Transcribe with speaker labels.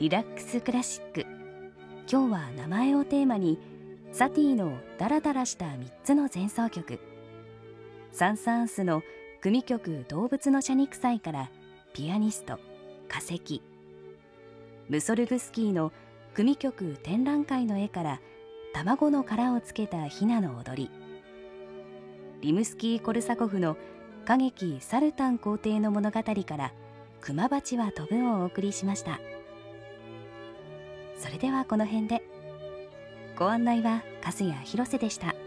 Speaker 1: リラックスクラシック。今日は名前をテーマにサティのダラダラした3つの前奏曲、サン・サーンスの組曲動物の謝肉祭からピアニスト化石、ムソルグスキーの組曲展覧会の絵から卵の殻をつけたヒナの踊り、リムスキー・コルサコフの歌劇サルタン皇帝の物語からクマバチは飛ぶをお送りしました。それではこの辺で。ご案内は粕谷広瀬でした。